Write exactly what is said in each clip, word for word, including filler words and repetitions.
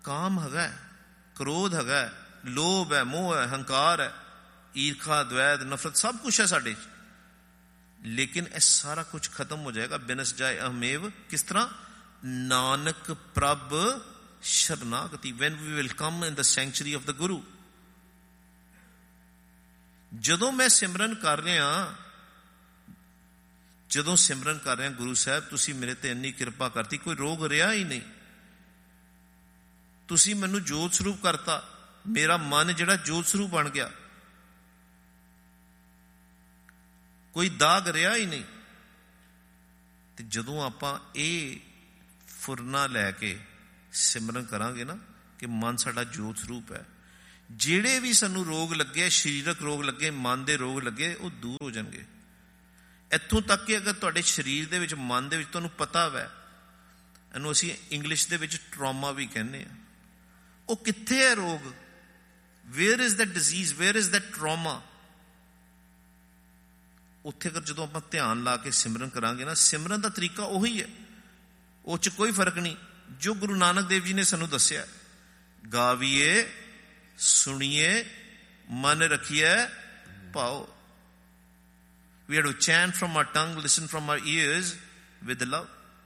ਕਾਮ ਹੈਗਾ, ਕ੍ਰੋਧ ਹੈਗਾ, ਲੋਭ ਹੈ, ਮੋਹ ਹੈ, ਹੰਕਾਰ ਹੈ, ਈਰਖਾ, ਦਵੈਦ, ਨਫ਼ਰਤ, ਸਭ ਕੁਛ ਹੈ ਸਾਡੇ 'ਚ। ਲੇਕਿਨ ਇਹ ਸਾਰਾ ਕੁਛ ਖਤਮ ਹੋ ਜਾਏਗਾ ਬਿਨਸ ਜਾਏ ਅਹਮੇਵ। ਕਿਸ ਤਰ੍ਹਾਂ? ਨਾਨਕ ਪ੍ਰਭ ਸ਼ਰਨਾਗਤੀ, when we will come in the sanctuary of the Guru। ਜਦੋਂ ਮੈਂ ਸਿਮਰਨ ਕਰ ਰਿਹਾ, ਜਦੋਂ ਸਿਮਰਨ ਕਰ ਰਿਹਾ, ਗੁਰੂ ਸਾਹਿਬ ਤੁਸੀਂ ਮੇਰੇ ਤੇ ਇੰਨੀ ਕਿਰਪਾ ਕਰਤੀ, ਕੋਈ ਰੋਗ ਰਿਹਾ ਹੀ ਨਹੀਂ। ਤੁਸੀਂ ਮੈਨੂੰ ਜੋਤ ਸਰੂਪ ਕਰਤਾ, ਮੇਰਾ ਮਨ ਜਿਹੜਾ ਜੋਤ ਸਰੂਪ ਬਣ ਗਿਆ, ਕੋਈ ਦਾਗ ਰਿਹਾ ਹੀ ਨਹੀਂ। ਤੇ ਜਦੋਂ ਆਪਾਂ ਇਹ ਫੁਰਨਾ ਲੈ ਕੇ ਸਿਮਰਨ ਕਰਾਂਗੇ ਨਾ ਕਿ ਮਨ ਸਾਡਾ ਜੋਤ ਸਰੂਪ ਹੈ, ਜਿਹੜੇ ਵੀ ਸਾਨੂੰ ਰੋਗ ਲੱਗੇ, ਸਰੀਰਕ ਰੋਗ ਲੱਗੇ, ਮਨ ਦੇ ਰੋਗ ਲੱਗੇ, ਉਹ ਦੂਰ ਹੋ ਜਾਣਗੇ। ਇੱਥੋਂ ਤੱਕ ਕਿ ਅਗਰ ਤੁਹਾਡੇ ਸਰੀਰ ਦੇ ਵਿੱਚ, ਮਨ ਦੇ ਵਿੱਚ ਤੁਹਾਨੂੰ ਪਤਾ ਵੈ, ਇਹਨੂੰ ਅਸੀਂ ਇੰਗਲਿਸ਼ ਦੇ ਵਿੱਚ ਟਰਾਮਾ ਵੀ ਕਹਿੰਦੇ ਹਾਂ, ਉਹ ਕਿੱਥੇ ਹੈ ਰੋਗ? Where is that disease, where is that trauma? ਉੱਥੇ ਅਗਰ ਜਦੋਂ ਆਪਾਂ ਧਿਆਨ ਲਾ ਕੇ ਸਿਮਰਨ ਕਰਾਂਗੇ ਨਾ, ਸਿਮਰਨ ਦਾ ਤਰੀਕਾ ਉਹੀ ਹੈ, ਉਹ 'ਚ ਕੋਈ ਫਰਕ ਨਹੀਂ ਜੋ ਗੁਰੂ ਨਾਨਕ ਦੇਵ ਜੀ ਨੇ ਸਾਨੂੰ ਦੱਸਿਆ। ਗਾਵੀਏ, ਸੁਣੀਏ, ਮਨ ਰੱਖੀਏ ਭਾਓ। We have to chant from our tongue, listen from our ears with love।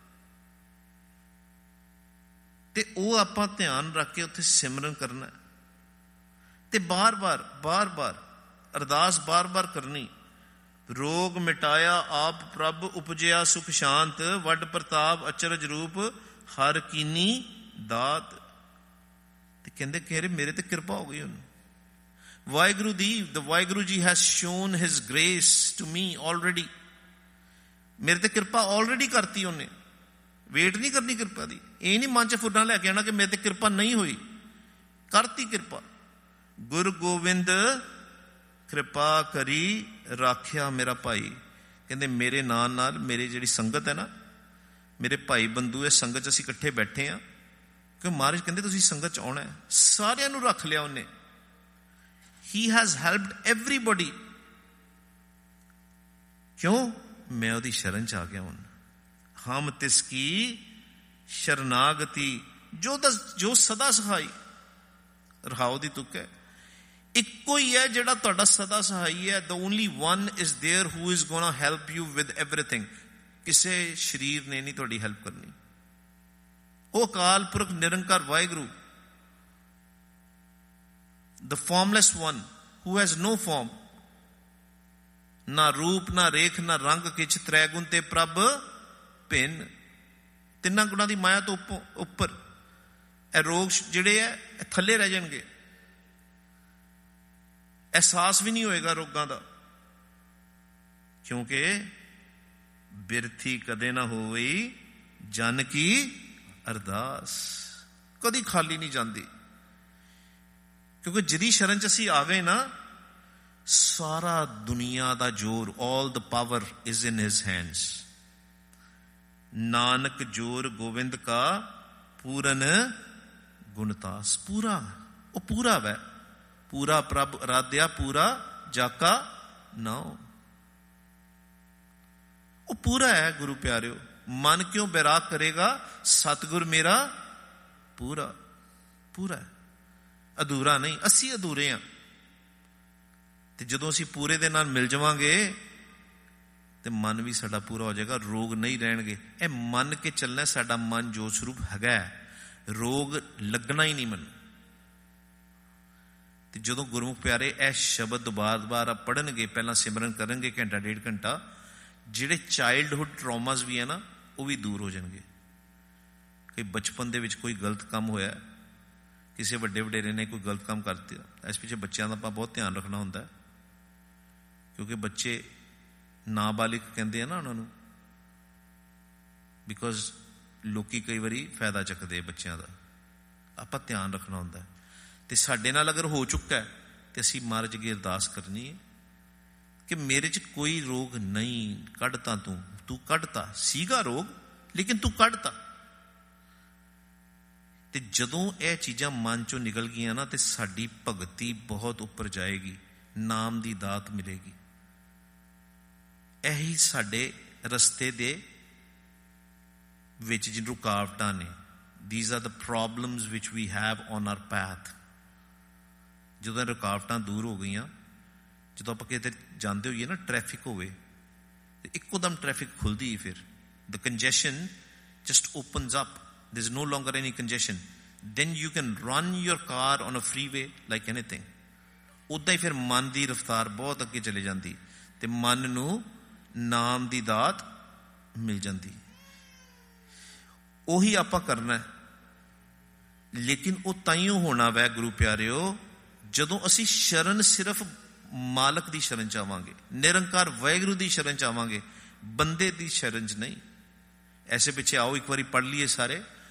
ਤੇ ਉਹ ਆਪਾਂ ਧਿਆਨ ਰੱਖ ਕੇ ਉੱਥੇ ਸਿਮਰਨ ਕਰਨਾ ਤੇ ਬਾਰ-ਬਾਰ ਬਾਰ-ਬਾਰ ਅਰਦਾਸ ਬਾਰ-ਬਾਰ ਕਰਨੀ। ਰੋਗ ਮਿਟਾਇਆ ਆਪ ਪ੍ਰਭ, ਉਪਜਿਆ ਸੁਖ ਸ਼ਾਂਤ, ਵੱਡ ਪ੍ਰਤਾਪ ਅਚਰਜ ਰੂਪ, ਹਰ ਕੀਨੀ ਦਾਤ। ਤੇ ਕਹਿੰਦੇ ਕਿ ਮੇਰੇ ਤੇ ਕਿਰਪਾ ਹੋ ਗਈ ਉਹਨੂੰ। ਵਾਹਿਗੁਰੂ ਦੀ, the Waheguru ji has shown his grace to me already। ਮੇਰੇ ਤੇ ਕਿਰਪਾ ਆਲਰੇਡੀ ਕਰਤੀ ਉਹਨੇ, ਵੇਟ ਨਹੀਂ ਕਰਨੀ ਕਿਰਪਾ ਦੀ। ਇਹ ਨਹੀਂ ਮਨ 'ਚ ਫੁਰਨਾ ਲੈ ਕੇ ਆਉਣਾ ਕਿ ਮੇਰੇ ਤੇ ਕਿਰਪਾ ਨਹੀਂ ਹੋਈ, ਕਰਤੀ ਕਿਰਪਾ। ਗੁਰੂ ਗੋਬਿੰਦ ਕਿਰਪਾ ਕਰੀ ਰਾਖਿਆ ਮੇਰਾ ਭਾਈ। ਕਹਿੰਦੇ ਮੇਰੇ ਨਾਲ ਨਾਲ ਮੇਰੀ ਜਿਹੜੀ ਸੰਗਤ ਹੈ ਨਾ, ਮੇਰੇ ਭਾਈ ਬੰਧੂ, ਇਹ ਸੰਗਤ 'ਚ ਅਸੀਂ ਇਕੱਠੇ ਬੈਠੇ ਹਾਂ ਕਿ ਮਹਾਰਾਜ ਕਹਿੰਦੇ ਤੁਸੀਂ ਸੰਗਤ 'ਚ ਆਉਣਾ ਹੈ। ਸਾਰਿਆਂ ਨੂੰ ਰੱਖ ਲਿਆ ਉਹਨੇ। He has helped everybody। ਕਿਉਂ? ਮੈਂ ਉਹਦੀ ਸ਼ਰਨ 'ਚ ਆ ਗਿਆ ਹੁਣ। ਹਮ ਤਿਸ ਕੀ ਸ਼ਰਨਾਗਤੀ, ਜੋ ਦਸ ਜੋ ਸਦਾ ਸਹਾਈ। ਰਹਾਉ ਦੀ ਤੁਕ ਹੈ, ਇੱਕੋ ਹੀ ਹੈ ਜਿਹੜਾ ਤੁਹਾਡਾ ਸਦਾ ਸਹਾਈ ਹੈ। The only one is there who is gonna help you with everything। ਕਿਸੇ ਸਰੀਰ ਨੇ ਨਹੀਂ ਤੁਹਾਡੀ ਹੈਲਪ ਕਰਨੀ। ਉਹ ਅਕਾਲ ਪੁਰਖ ਨਿਰੰਕਾਰ Waheguru, the formless one who has no form। ਨਾ ਰੂਪ, ਨਾ ਰੇਖ, ਨਾ ਰੰਗ ਕਿਛ, ਤ੍ਰੈ ਗੁਣ ਤੇ ਪ੍ਰਭ ਭਿੰਨ। ਤਿੰਨਾਂ ਗੁਣਾਂ ਦੀ ਮਾਇਆ ਤੋਂ ਉੱਪਰ। ਇਹ ਰੋਗ ਜਿਹੜੇ ਹੈ ਇਹ ਥੱਲੇ ਰਹਿ ਜਾਣਗੇ, ਅਹਿਸਾਸ ਵੀ ਨਹੀਂ ਹੋਏਗਾ ਰੋਗਾਂ ਦਾ, ਕਿਉਂਕਿ ਬਿਰਥੀ ਕਦੇ ਨਾ ਹੋਈ ਜਨ ਕੀ ਅਰਦਾਸ। ਕਦੀ ਖਾਲੀ ਨਹੀਂ ਜਾਂਦੀ, ਕਿਉਂਕਿ ਜਿਹਦੀ ਸ਼ਰਨ 'ਚ ਅਸੀਂ ਆ ਗਏ ਨਾ, ਸਾਰਾ ਦੁਨੀਆ ਦਾ ਜ਼ੋਰ, all the power is in his hands। Nanak ਜੋਰ ਗੋਬਿੰਦ ਕਾ ਪੂਰਨ ਗੁਣਤਾਸ। ਪੂਰਾ, ਉਹ ਪੂਰਾ ਵੈ, ਪੂਰਾ ਪ੍ਰਭ ਅਰਾਧਿਆ, ਪੂਰਾ ਜਾਕਾ ਨਾਉ। ਉਹ ਪੂਰਾ ਹੈ ਗੁਰੂ ਪਿਆਰਿਓ। ਮਨ ਕਿਉਂ ਬੈਰਾਗ ਕਰੇਗਾ? ਸਤਿਗੁਰ ਮੇਰਾ ਪੂਰਾ ਪੂਰਾ ਹੈ, ਅਧੂਰਾ ਨਹੀਂ। ਅਸੀਂ ਅਧੂਰੇ ਹਾਂ। ਤੇ ਜਦੋਂ ਅਸੀਂ ਪੂਰੇ ਦੇ ਨਾਲ ਮਿਲ ਜਾਵਾਂਗੇ ਤੇ ਮਨ ਵੀ ਸਾਡਾ ਪੂਰਾ ਹੋ ਜਾਏਗਾ, ਰੋਗ ਨਹੀਂ ਰਹਿਣਗੇ। ਇਹ ਮੰਨ ਕੇ ਚੱਲਣਾ ਸਾਡਾ ਮਨ ਜੋਤ ਸਰੂਪ ਹੈਗਾ, ਰੋਗ ਲੱਗਣਾ ਹੀ ਨਹੀਂ ਮੈਨੂੰ। ਤੇ ਜਦੋਂ ਗੁਰਮੁਖ ਪਿਆਰੇ ਇਹ ਸ਼ਬਦ ਬਾਰ-ਬਾਰ ਪੜ੍ਹਨਗੇ, ਪਹਿਲਾਂ ਸਿਮਰਨ ਕਰਨਗੇ ਘੰਟਾ ਡੇਢ ਘੰਟਾ, ਜਿਹੜੇ ਚਾਈਲਡਹੁੱਡ ਟਰੋਮਾਸ ਵੀ ਹੈ ਨਾ, ਉਹ ਵੀ ਦੂਰ ਹੋ ਜਾਣਗੇ। ਕਿ ਬਚਪਨ ਦੇ ਵਿੱਚ ਕੋਈ ਗਲਤ ਕੰਮ ਹੋਇਆ, ਕਿਸੇ ਵੱਡੇ ਵਡੇਰੇ ਨੇ ਕੋਈ ਗਲਤ ਕੰਮ ਕਰ ਦਿੱਤਾ, ਇਸ ਪਿੱਛੇ ਬੱਚਿਆਂ ਦਾ ਆਪਾਂ ਬਹੁਤ ਧਿਆਨ ਰੱਖਣਾ ਹੁੰਦਾ, ਕਿਉਂਕਿ ਬੱਚੇ ਨਾਬਾਲਿਗ ਕਹਿੰਦੇ ਆ ਨਾ ਉਹਨਾਂ ਨੂੰ, ਬਿਕੋਜ਼ ਲੋਕੀ ਕਈ ਵਾਰੀ ਫਾਇਦਾ ਚੱਕਦੇ ਬੱਚਿਆਂ ਦਾ। ਆਪਾਂ ਧਿਆਨ ਰੱਖਣਾ ਹੁੰਦਾ। ਤੇ ਸਾਡੇ ਨਾਲ ਅਗਰ ਹੋ ਚੁੱਕਾ ਹੈ ਤੇ ਅਸੀਂ ਮਹਾਰਾਜ ਅੱਗੇ ਅਰਦਾਸ ਕਰਨੀ ਹੈ ਕਿ ਮੇਰੇ 'ਚ ਕੋਈ ਰੋਗ ਨਹੀਂ, ਕੱਢਤਾ ਤੂੰ ਤੂੰ ਕੱਢਤਾ ਸੀਗਾ ਰੋਗ, ਲੇਕਿਨ ਤੂੰ ਕੱਢਤਾ। ਤੇ ਜਦੋਂ ਇਹ ਚੀਜ਼ਾਂ ਮਨ 'ਚੋਂ ਨਿਕਲ ਗਈਆਂ ਨਾ, ਤੇ ਸਾਡੀ ਭਗਤੀ ਬਹੁਤ ਉੱਪਰ ਜਾਏਗੀ, ਨਾਮ ਦੀ ਦਾਤ ਮਿਲੇਗੀ। ਇਹੀ ਸਾਡੇ ਰਸਤੇ ਦੇ ਵਿੱਚ ਜਿਹਨੂੰ ਰੁਕਾਵਟਾਂ ਨੇ, These are the problems which we have on our path. ਜਦੋਂ ਰੁਕਾਵਟਾਂ ਦੂਰ ਹੋ ਗਈਆਂ, ਜਦੋਂ ਆਪਾਂ ਕਿਤੇ ਜਾਂਦੇ ਹੋਈਏ ਨਾ, ਟ੍ਰੈਫਿਕ ਹੋਵੇ ਤੇ ਇੱਕੋ ਦਮ ਟ੍ਰੈਫਿਕ ਖੁੱਲਦੀ ਹੈ, ਫਿਰ the congestion just opens up. There's no longer any congestion. Then you can run your car on a freeway like anything. ਉੱਦਾਂ ਹੀ ਫਿਰ ਮਨ ਦੀ ਰਫ਼ਤਾਰ ਬਹੁਤ ਅੱਗੇ ਚਲੇ ਜਾਂਦੀ ਤੇ ਮਨ ਨੂੰ ਨਾਮ ਦੀ ਦਾਤ ਮਿਲ ਜਾਂਦੀ। ਉਹੀ ਆਪਾਂ ਕਰਨਾ, ਲੇਕਿਨ ਉਹ ਤਾਈਓ ਹੋਣਾ ਵੈ ਗੁਰੂ ਪਿਆਰਿਓ ਜਦੋਂ ਅਸੀਂ ਸ਼ਰਨ ਸਿਰਫ ਮਾਲਕ ਦੀ ਸ਼ਰਨ ਚ ਆਵਾਂਗੇ, ਨਿਰੰਕਾਰ ਵਾਹਿਗੁਰੂ ਦੀ ਸ਼ਰਨ ਚ ਆਵਾਂਗੇ, ਬੰਦੇ ਦੀ ਸ਼ਰਨ ਚ ਨਹੀਂ। ਐਸੇ ਪਿੱਛੇ ਆਓ ਇੱਕ ਵਾਰੀ ਪੜ੍ਹ ਲਈਏ ਸਾਰੇ।